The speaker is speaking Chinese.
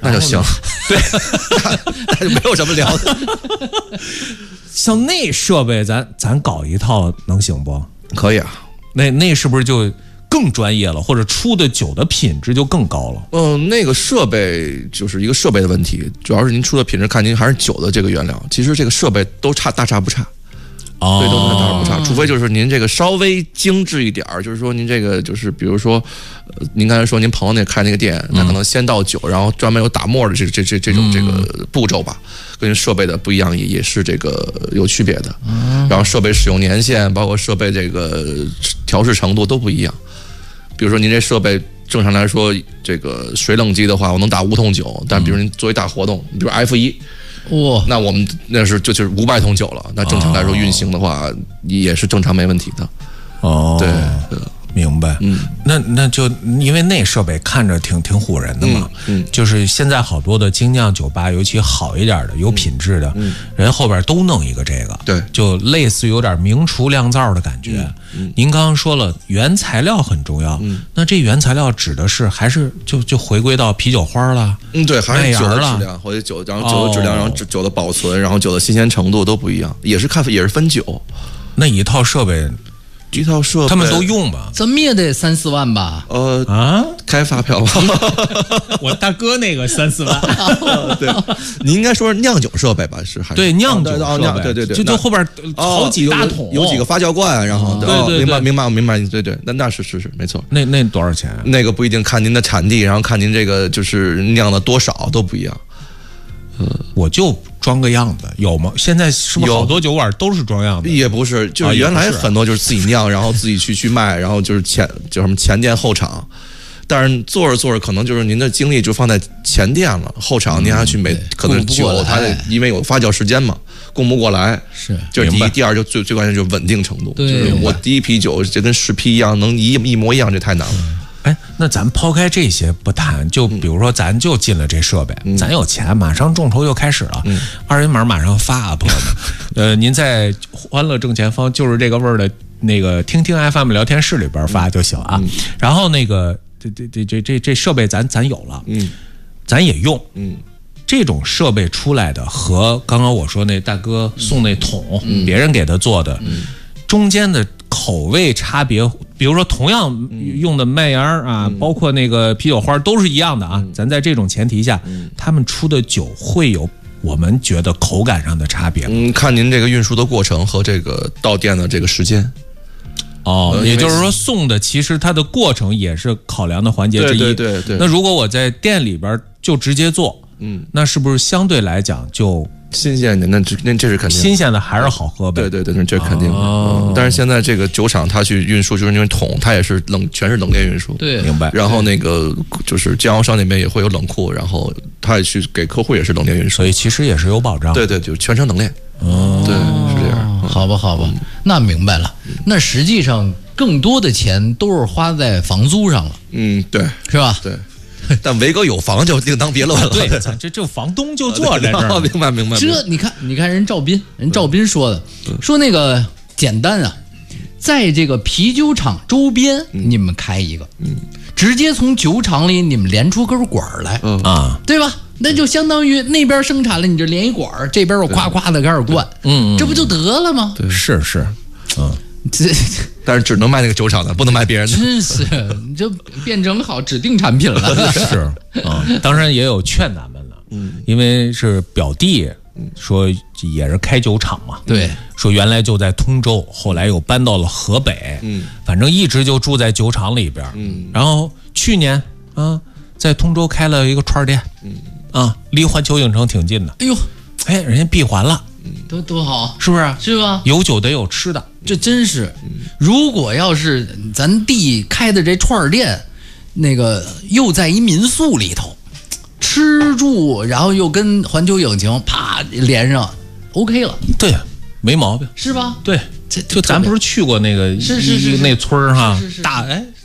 那就行。对，那就没有什么聊的。 像那设备咱搞一套能行不？ 可以啊。 那是不是就更专业了，或者出的酒的品质就更高了？ 那个设备就是一个设备的问题，主要是您出的品质看您还是酒的这个原料，其实这个设备都大差不差。对，都大差不差，除非就是您这个稍微精致一点儿，就是说您这个就是比如说，您刚才说您朋友那开那个店，那可能先倒酒，然后专门有打沫的这种这个步骤吧，跟设备的不一样，也是这个有区别的。然后设备使用年限，包括设备这个调试程度都不一样。比如说您这设备正常来说，这个水冷机的话，我能打5桶酒，但比如您做一大活动，比如 F1。那我们那是就是500桶酒了，那正常来说运行的话也是正常没问题的。对， 明白。那就因为那设备看着挺唬人的嘛。就是现在好多的精酿酒吧，尤其好一点的、有品质的，人后边都弄一个这个， 对， 就类似有点明厨亮灶的感觉。您刚刚说了原材料很重要，那这原材料指的是还是就回归到啤酒花了？ 对，还是酒的质量或者酒，然后酒的质量，然后酒的保存，然后酒的新鲜程度都不一样，也是分酒。 那一套设备他们都用吧？ 怎么也得3、4万吧？ 开发票吧。 我大哥那个3、4万。 对，你应该说是酿酒设备吧？是还是对酿酒设备？ 对， 就后边好几大桶， 有几个发酵罐，然后对， 明白，对，那是没错。 那多少钱？ 那个不一定，看您的产地，然后看您这个就是酿的多少都不一样。 我就装个样子，有吗？现在是不是好多酒馆都是装样子？ 也不是，就是原来很多就是自己酿，然后自己去卖，然后就是前店后厂。但是做着可能就是您的精力就放在前店了，后厂您还去可能酒它因为有发酵时间嘛，供不过来。 是， 就是第一，第二就最关键就是稳定程度。 对， 我第一批酒就跟试批一样，能一模一样，这太难了。 那咱抛开这些不谈，就比如说咱就进了这设备，咱有钱，马上众筹就开始了，2维码马上发，朋友们。您在欢乐正前方就是这个味儿的那个听听 FM 聊天室里边发就行啊。然后那个这设备咱有了，咱也用，这种设备出来的和刚刚我说那大哥送那桶，别人给他做的，中间的口味差别，比如说同样用的麦芽啊，包括那个啤酒花都是一样的啊。咱在这种前提下，他们出的酒会有我们觉得口感上的差别吗？ 看您这个运输的过程和这个到店的这个时间。 也就是说送的其实它的过程也是考量的环节之一。 对。 那如果我在店里边就直接做，那是不是相对来讲就新鲜的？那这是肯定新鲜的还是好喝呗？ 对，这肯定的。但是现在这个酒厂它去运输就是那种桶，它也是全是冷链运输。 对， 明白。 然后那个就是经销商那边也会有冷库，然后他也去给客户也是冷链运输， 所以其实也是有保障。 对，就全程冷链。对，是这样。 好吧，那明白了。那实际上更多的钱都是花在房租上了。 对， 是吧？ 对。但维哥有房就另当别论了。 对，这房东就坐在这儿。 明白。 这你看人赵斌说的，说那个简单啊，在这个啤酒厂周边你们开一个，直接从酒厂里你们连出根管来，对吧？那就相当于那边生产了，你就连一管，这边我夸的开始灌，这不就得了吗？ 对， 是， 但是只能卖那个酒厂的，不能卖别人的。 真是，你就变成好指定产品了。 是当然也有劝咱们的，因为是表弟说也是开酒厂嘛， 对， 说原来就在通州，后来又搬到了河北，反正一直就住在酒厂里边，然后去年在通州开了一个串店，离环球影城挺近的。人家闭环了。 多好， 是不是？ 是吧？ 有酒得有吃的， 这真是。如果要是咱弟开的这串店，那个又在一民宿里头吃住，然后又跟环球影城啪连上 ，OK 了。 对，没毛病， 是吧？ 对，就咱不是去过那个是那村哈， 是大